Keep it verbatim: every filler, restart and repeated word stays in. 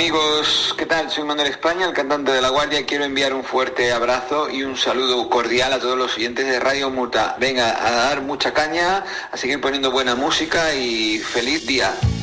amigos, ¿qué tal? Soy Manuel España, el cantante de La Guardia. Quiero enviar un fuerte abrazo y un saludo cordial a todos los oyentes de Radio Muta. Venga, a dar mucha caña, a seguir poniendo buena música y feliz día.